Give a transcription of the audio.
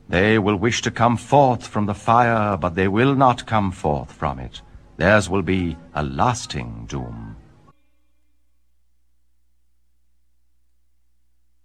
They will wish to come forth from the fire, but they will not come forth from it. Theirs will be a lasting doom.